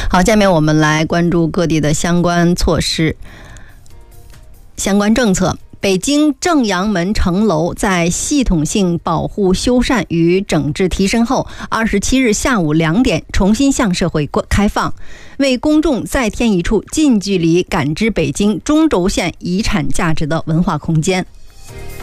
好，下面我们来关注各地的相关措施、相关政策。北京正阳门城楼在系统性保护修缮与整治提升后，27日下午2点重新向社会开放，为公众再添一处近距离感知北京中轴线遗产价值的文化空间。